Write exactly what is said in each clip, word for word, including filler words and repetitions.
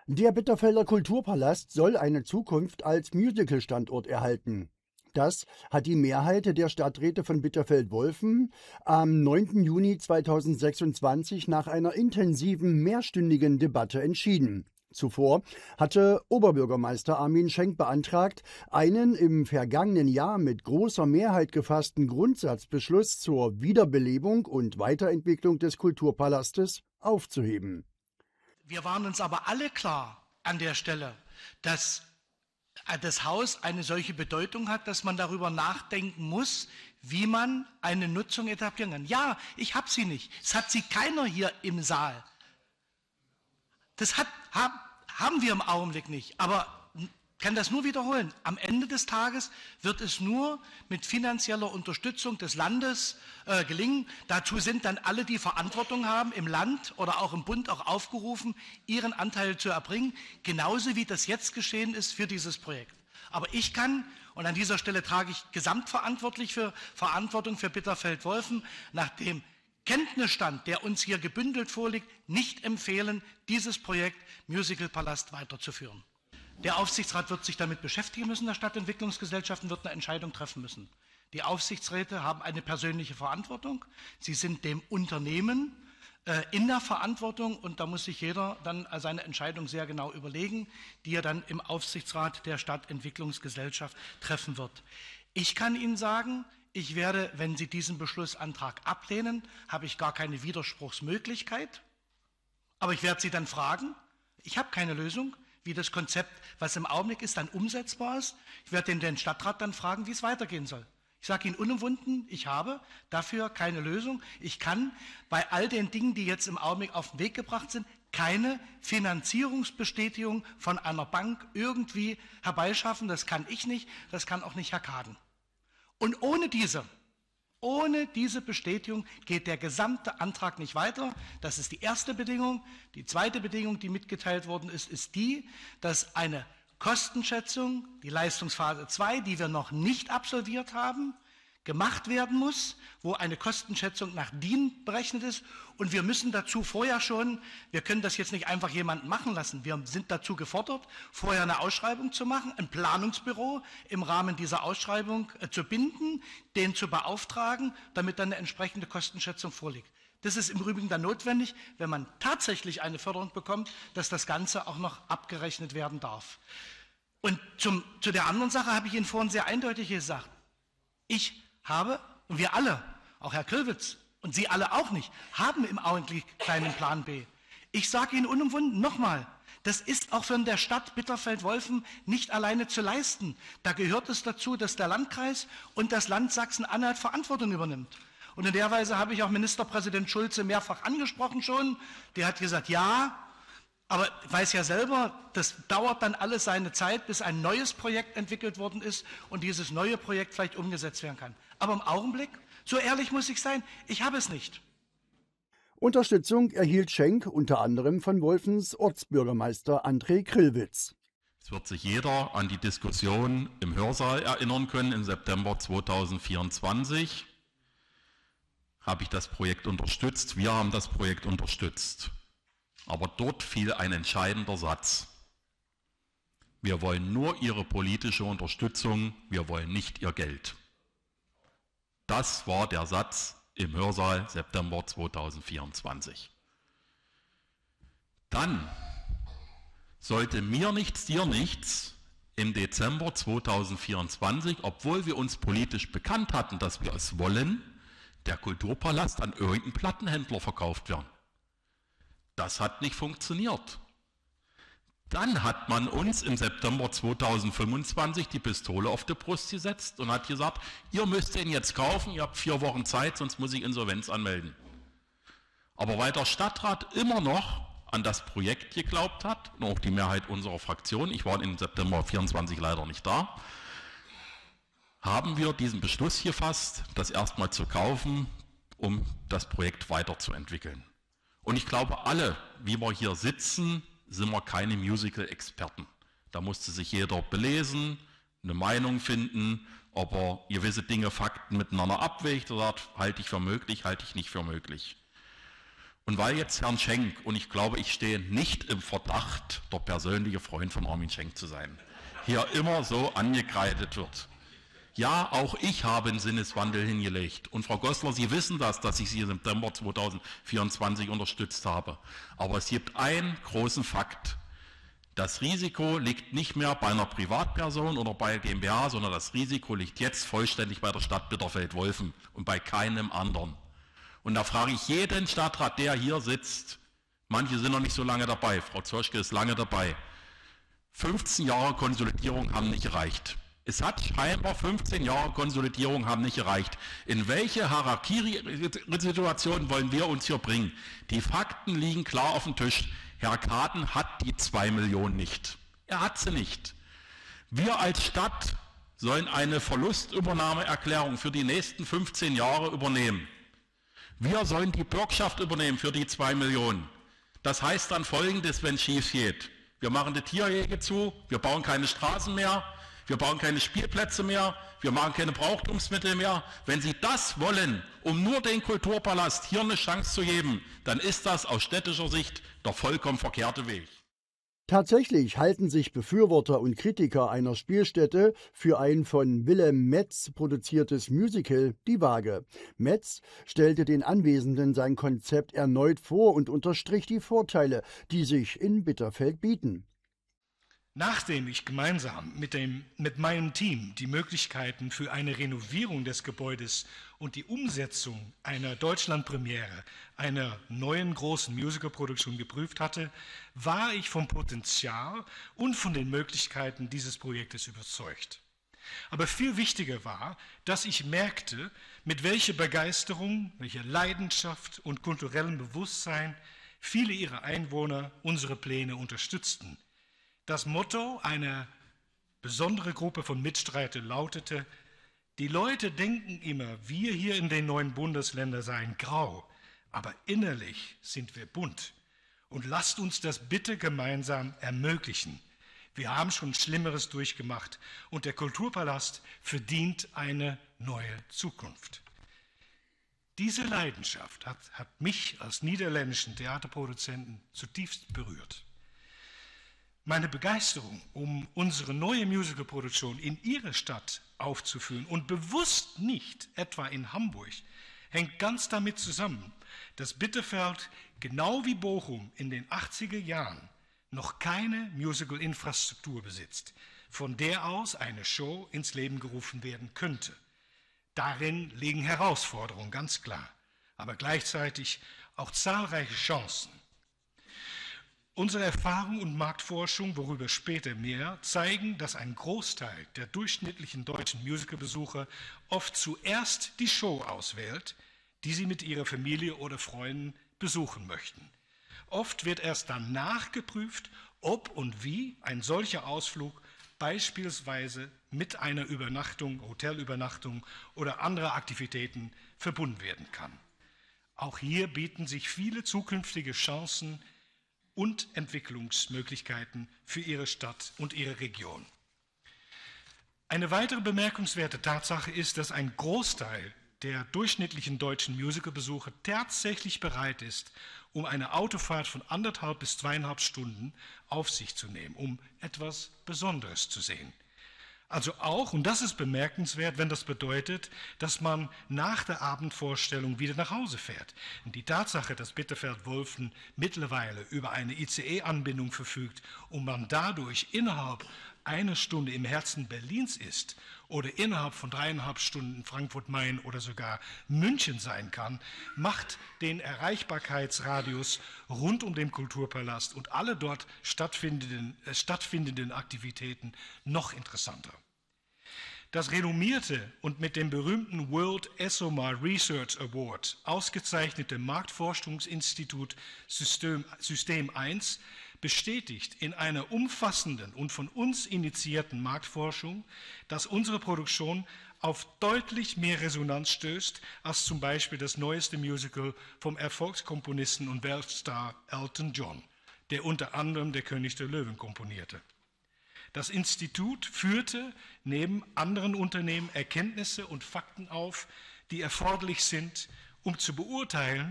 Der Bitterfelder Kulturpalast soll eine Zukunft als Musical-Standort erhalten. Das hat die Mehrheit der Stadträte von Bitterfeld-Wolfen am neunten Juni zweitausendsechsundzwanzig nach einer intensiven mehrstündigen Debatte entschieden. Zuvor hatte Oberbürgermeister Armin Schenk beantragt, einen im vergangenen Jahr mit großer Mehrheit gefassten Grundsatzbeschluss zur Wiederbelebung und Weiterentwicklung des Kulturpalastes aufzuheben. Wir waren uns aber alle klar an der Stelle, dass das Haus eine solche Bedeutung hat, dass man darüber nachdenken muss, wie man eine Nutzung etablieren kann. Ja, ich habe sie nicht. Es hat sie keiner hier im Saal. Das hat, hab, haben wir im Augenblick nicht. Aber ich kann das nur wiederholen. Am Ende des Tages wird es nur mit finanzieller Unterstützung des Landes äh, gelingen. Dazu sind dann alle, die Verantwortung haben, im Land oder auch im Bund auch aufgerufen, ihren Anteil zu erbringen, genauso wie das jetzt geschehen ist für dieses Projekt. Aber ich kann, und an dieser Stelle trage ich gesamtverantwortlich für Verantwortung für Bitterfeld-Wolfen, nach dem Kenntnisstand, der uns hier gebündelt vorliegt, nicht empfehlen, dieses Projekt Musical Palast weiterzuführen. Der Aufsichtsrat wird sich damit beschäftigen müssen, der Stadtentwicklungsgesellschaft, und wird eine Entscheidung treffen müssen. Die Aufsichtsräte haben eine persönliche Verantwortung. Sie sind dem Unternehmen äh, in der Verantwortung, und da muss sich jeder dann seine Entscheidung sehr genau überlegen, die er dann im Aufsichtsrat der Stadtentwicklungsgesellschaft treffen wird. Ich kann Ihnen sagen, ich werde, wenn Sie diesen Beschlussantrag ablehnen, habe ich gar keine Widerspruchsmöglichkeit. Aber ich werde Sie dann fragen, ich habe keine Lösung, wie das Konzept, was im Augenblick ist, dann umsetzbar ist. Ich werde den, den Stadtrat dann fragen, wie es weitergehen soll. Ich sage Ihnen unumwunden, ich habe dafür keine Lösung. Ich kann bei all den Dingen, die jetzt im Augenblick auf den Weg gebracht sind, keine Finanzierungsbestätigung von einer Bank irgendwie herbeischaffen. Das kann ich nicht, das kann auch nicht Herr Kaden. Und ohne diese, ohne diese Bestätigung geht der gesamte Antrag nicht weiter. Das ist die erste Bedingung. Die zweite Bedingung, die mitgeteilt worden ist, ist die, dass eine Kostenschätzung, die Leistungsphase zwei, die wir noch nicht absolviert haben, gemacht werden muss, wo eine Kostenschätzung nach D I N berechnet ist. Und wir müssen dazu vorher schon, wir können das jetzt nicht einfach jemanden machen lassen, wir sind dazu gefordert, vorher eine Ausschreibung zu machen, ein Planungsbüro im Rahmen dieser Ausschreibung äh, zu binden, den zu beauftragen, damit dann eine entsprechende Kostenschätzung vorliegt. Das ist im Übrigen dann notwendig, wenn man tatsächlich eine Förderung bekommt, dass das Ganze auch noch abgerechnet werden darf. Und zum, zu der anderen Sache habe ich Ihnen vorhin sehr eindeutig gesagt. Ich habe, und wir alle, auch Herr Krillwitz und Sie alle auch nicht, haben im Augenblick keinen Plan B. Ich sage Ihnen unumwunden nochmal, das ist auch von der Stadt Bitterfeld-Wolfen nicht alleine zu leisten. Da gehört es dazu, dass der Landkreis und das Land Sachsen-Anhalt Verantwortung übernimmt. Und in der Weise habe ich auch Ministerpräsident Schulze mehrfach angesprochen schon. Der hat gesagt, ja, aber ich weiß ja selber, das dauert dann alles seine Zeit, bis ein neues Projekt entwickelt worden ist und dieses neue Projekt vielleicht umgesetzt werden kann. Aber im Augenblick, so ehrlich muss ich sein, ich habe es nicht. Unterstützung erhielt Schenk unter anderem von Wolfens Ortsbürgermeister André Krillwitz. Es wird sich jeder an die Diskussion im Hörsaal erinnern können. Im September zweitausendvierundzwanzig habe ich das Projekt unterstützt. Wir haben das Projekt unterstützt. Aber dort fiel ein entscheidender Satz. Wir wollen nur Ihre politische Unterstützung, wir wollen nicht Ihr Geld. Das war der Satz im Hörsaal September zweitausendvierundzwanzig. Dann sollte mir nichts, dir nichts im Dezember zweitausendvierundzwanzig, obwohl wir uns politisch bekannt hatten, dass wir es wollen, der Kulturpalast an irgendeinen Plattenhändler verkauft werden. Das hat nicht funktioniert. Dann hat man uns im September zweitausendfünfundzwanzig die Pistole auf die Brust gesetzt und hat gesagt, ihr müsst den jetzt kaufen, ihr habt vier Wochen Zeit, sonst muss ich Insolvenz anmelden. Aber weil der Stadtrat immer noch an das Projekt geglaubt hat, und auch die Mehrheit unserer Fraktion, ich war im September vierundzwanzig leider nicht da, haben wir diesen Beschluss gefasst, das erstmal zu kaufen, um das Projekt weiterzuentwickeln. Und ich glaube, alle, wie wir hier sitzen, sind wir keine Musical-Experten. Da musste sich jeder belesen, eine Meinung finden, ob er gewisse Dinge, Fakten miteinander abwägt oder sagt, halte ich für möglich, halte ich nicht für möglich. Und weil jetzt Herrn Schenk, und ich glaube, ich stehe nicht im Verdacht, der persönliche Freund von Armin Schenk zu sein, hier immer so angekreidet wird. Ja, auch ich habe einen Sinneswandel hingelegt. Und Frau Goslar, Sie wissen das, dass ich Sie im September zweitausendvierundzwanzig unterstützt habe. Aber es gibt einen großen Fakt. Das Risiko liegt nicht mehr bei einer Privatperson oder bei GmbH, sondern das Risiko liegt jetzt vollständig bei der Stadt Bitterfeld-Wolfen und bei keinem anderen. Und da frage ich jeden Stadtrat, der hier sitzt, manche sind noch nicht so lange dabei, Frau Zoschke ist lange dabei, fünfzehn Jahre Konsolidierung haben nicht gereicht. Es hat scheinbar fünfzehn Jahre Konsolidierung haben nicht gereicht. In welche Hierarchiesituation wollen wir uns hier bringen? Die Fakten liegen klar auf dem Tisch. Herr Kaden hat die zwei Millionen nicht. Er hat sie nicht. Wir als Stadt sollen eine Verlustübernahmeerklärung für die nächsten fünfzehn Jahre übernehmen. Wir sollen die Bürgschaft übernehmen für die zwei Millionen. Das heißt dann Folgendes, wenn es schief geht. Wir machen die Tierhege zu, wir bauen keine Straßen mehr, wir bauen keine Spielplätze mehr, wir machen keine Brauchtumsmittel mehr. Wenn Sie das wollen, um nur den Kulturpalast hier eine Chance zu geben, dann ist das aus städtischer Sicht der vollkommen verkehrte Weg. Tatsächlich halten sich Befürworter und Kritiker einer Spielstätte für ein von Wilhelm Metz produziertes Musical die Waage. Metz stellte den Anwesenden sein Konzept erneut vor und unterstrich die Vorteile, die sich in Bitterfeld bieten. Nachdem ich gemeinsam mit, dem, mit meinem Team die Möglichkeiten für eine Renovierung des Gebäudes und die Umsetzung einer Deutschlandpremiere, einer neuen großen Musicalproduktion geprüft hatte, war ich vom Potenzial und von den Möglichkeiten dieses Projektes überzeugt. Aber viel wichtiger war, dass ich merkte, mit welcher Begeisterung, welcher Leidenschaft und kulturellem Bewusstsein viele ihrer Einwohner unsere Pläne unterstützten. Das Motto einer besonderen Gruppe von Mitstreitern lautete: Die Leute denken immer, wir hier in den neuen Bundesländern seien grau, aber innerlich sind wir bunt. Und lasst uns das bitte gemeinsam ermöglichen. Wir haben schon Schlimmeres durchgemacht und der Kulturpalast verdient eine neue Zukunft. Diese Leidenschaft hat, hat mich als niederländischen Theaterproduzenten zutiefst berührt. Meine Begeisterung, um unsere neue Musicalproduktion in ihrer Stadt aufzuführen und bewusst nicht etwa in Hamburg, hängt ganz damit zusammen, dass Bitterfeld genau wie Bochum in den achtziger Jahren noch keine Musical-Infrastruktur besitzt, von der aus eine Show ins Leben gerufen werden könnte. Darin liegen Herausforderungen, ganz klar, aber gleichzeitig auch zahlreiche Chancen. Unsere Erfahrung und Marktforschung, worüber später mehr, zeigen, dass ein Großteil der durchschnittlichen deutschen Musicalbesucher oft zuerst die Show auswählt, die sie mit ihrer Familie oder Freunden besuchen möchten. Oft wird erst danach geprüft, ob und wie ein solcher Ausflug beispielsweise mit einer Übernachtung, Hotelübernachtung oder anderer Aktivitäten verbunden werden kann. Auch hier bieten sich viele zukünftige Chancen und Entwicklungsmöglichkeiten für ihre Stadt und ihre Region. Eine weitere bemerkenswerte Tatsache ist, dass ein Großteil der durchschnittlichen deutschen Musicalbesucher tatsächlich bereit ist, um eine Autofahrt von anderthalb bis zweieinhalb Stunden auf sich zu nehmen, um etwas Besonderes zu sehen. Also auch, und das ist bemerkenswert, wenn das bedeutet, dass man nach der Abendvorstellung wieder nach Hause fährt. Und die Tatsache, dass Bitterfeld-Wolfen mittlerweile über eine I C E-Anbindung verfügt und man dadurch innerhalb einer Stunde im Herzen Berlins ist oder innerhalb von dreieinhalb Stunden Frankfurt-Main oder sogar München sein kann, macht den Erreichbarkeitsradius rund um den Kulturpalast und alle dort stattfindenden, äh, stattfindenden Aktivitäten noch interessanter. Das renommierte und mit dem berühmten World ESOMAR Research Award ausgezeichnete Marktforschungsinstitut System, System eins bestätigt in einer umfassenden und von uns initiierten Marktforschung, dass unsere Produktion auf deutlich mehr Resonanz stößt als zum Beispiel das neueste Musical vom Erfolgskomponisten und Weltstar Elton John, der unter anderem Der König der Löwen komponierte. Das Institut führte neben anderen Unternehmen Erkenntnisse und Fakten auf, die erforderlich sind, um zu beurteilen,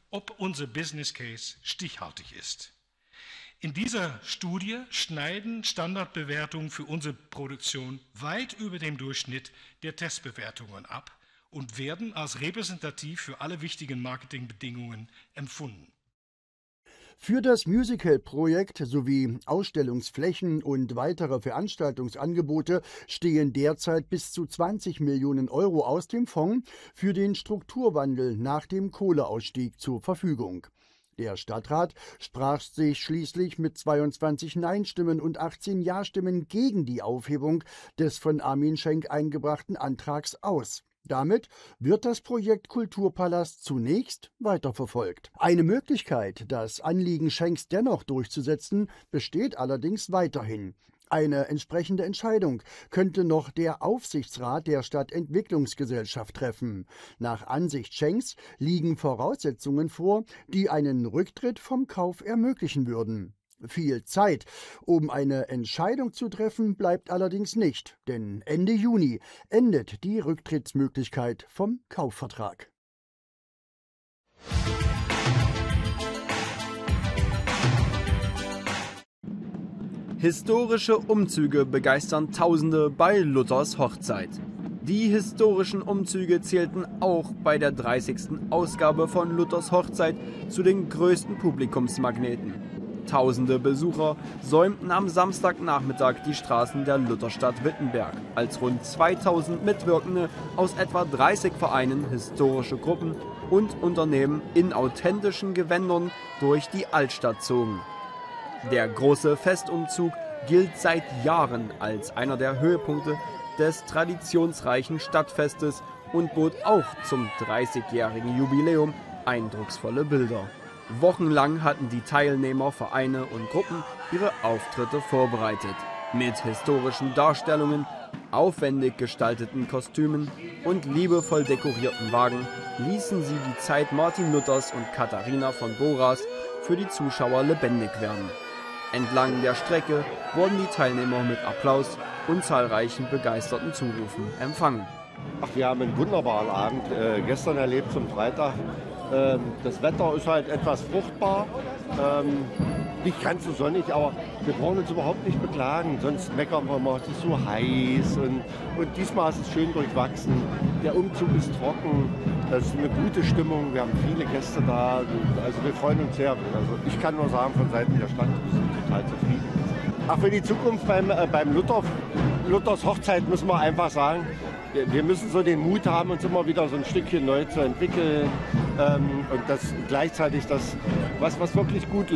ob unser Business Case stichhaltig ist. In dieser Studie schneiden Standardbewertungen für unsere Produktion weit über dem Durchschnitt der Testbewertungen ab und werden als repräsentativ für alle wichtigen Marketingbedingungen empfunden. Für das Musical-Projekt sowie Ausstellungsflächen und weitere Veranstaltungsangebote stehen derzeit bis zu zwanzig Millionen Euro aus dem Fonds für den Strukturwandel nach dem Kohleausstieg zur Verfügung. Der Stadtrat sprach sich schließlich mit zweiundzwanzig Nein-Stimmen und achtzehn Ja-Stimmen gegen die Aufhebung des von Armin Schenk eingebrachten Antrags aus. Damit wird das Projekt Kulturpalast zunächst weiterverfolgt. Eine Möglichkeit, das Anliegen Schenks dennoch durchzusetzen, besteht allerdings weiterhin. Eine entsprechende Entscheidung könnte noch der Aufsichtsrat der Stadtentwicklungsgesellschaft treffen. Nach Ansicht Schenks liegen Voraussetzungen vor, die einen Rücktritt vom Kauf ermöglichen würden. Viel Zeit, um eine Entscheidung zu treffen, bleibt allerdings nicht, denn Ende Juni endet die Rücktrittsmöglichkeit vom Kaufvertrag. Historische Umzüge begeistern Tausende bei Luthers Hochzeit. Die historischen Umzüge zählten auch bei der dreißigsten Ausgabe von Luthers Hochzeit zu den größten Publikumsmagneten. Tausende Besucher säumten am Samstagnachmittag die Straßen der Lutherstadt Wittenberg, als rund zweitausend Mitwirkende aus etwa dreißig Vereinen, historische Gruppen und Unternehmen in authentischen Gewändern durch die Altstadt zogen. Der große Festumzug gilt seit Jahren als einer der Höhepunkte des traditionsreichen Stadtfestes und bot auch zum dreißigjährigen Jubiläum eindrucksvolle Bilder. Wochenlang hatten die Teilnehmer, Vereine und Gruppen ihre Auftritte vorbereitet. Mit historischen Darstellungen, aufwendig gestalteten Kostümen und liebevoll dekorierten Wagen ließen sie die Zeit Martin Luthers und Katharina von Boras für die Zuschauer lebendig werden. Entlang der Strecke wurden die Teilnehmer mit Applaus und zahlreichen begeisterten Zurufen empfangen. Ach, wir haben einen wunderbaren Abend äh, gestern erlebt zum Freitag. Ähm, das Wetter ist halt etwas fruchtbar, ähm, nicht ganz so sonnig, aber wir brauchen uns überhaupt nicht beklagen. Sonst meckern wir mal, es ist so heiß und, und diesmal ist es schön durchwachsen. Der Umzug ist trocken, es ist eine gute Stimmung, wir haben viele Gäste da, also wir freuen uns sehr. Also ich kann nur sagen, von Seiten der Stadt wir sind total zufrieden. Ach, für die Zukunft beim, äh, beim Luther, Luthers Hochzeit müssen wir einfach sagen, wir, wir müssen so den Mut haben, uns immer wieder so ein Stückchen neu zu entwickeln ähm, und das gleichzeitig das, was, was wirklich gut läuft.